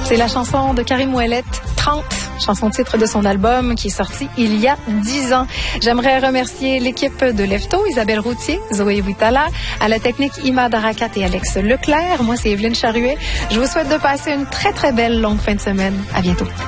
C'est la chanson de Karim Ouellet, 30, chanson titre de son album qui est sorti il y a 10 ans. J'aimerais remercier l'équipe de Lefto, Isabelle Routier, Zoé Witala, à la technique Ima Darakat et Alex Leclerc. Moi, c'est Evelyne Charuet. Je vous souhaite de passer une très, très belle longue fin de semaine. À bientôt.